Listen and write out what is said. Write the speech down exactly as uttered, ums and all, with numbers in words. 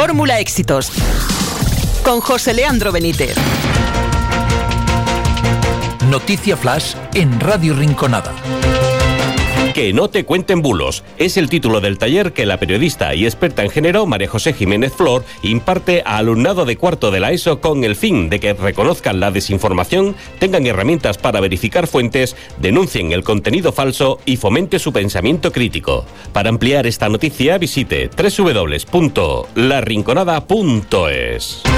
Fórmula Éxitos, con José Leandro Benítez. Noticia Flash en Radio Rinconada. Que no te cuenten bulos es el título del taller que la periodista y experta en género María José Jiménez Flor imparte a alumnado de cuarto de la ESO con el fin de que reconozcan la desinformación, tengan herramientas para verificar fuentes, denuncien el contenido falso y fomente su pensamiento crítico. Para ampliar esta noticia visite doble u doble u doble u punto la rinconada punto es.